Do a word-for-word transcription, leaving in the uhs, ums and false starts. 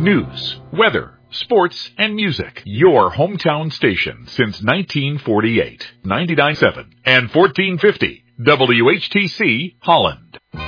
News, weather, sports, and music. Your hometown station since nineteen forty-eight. ninety-nine point seven and fourteen fifty W H T C Holland.